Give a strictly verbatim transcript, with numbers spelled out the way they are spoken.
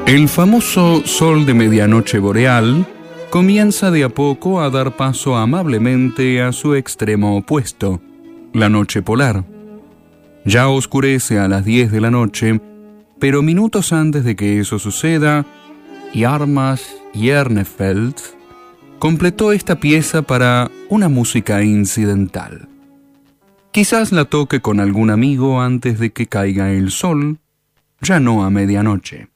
El famoso sol de medianoche boreal comienza de a poco a dar paso amablemente a su extremo opuesto, la noche polar. Ya oscurece a las diez de la noche, pero minutos antes de que eso suceda, Hjalmar Hjernefeld completó esta pieza para una música incidental. Quizás la toque con algún amigo antes de que caiga el sol, ya no a medianoche.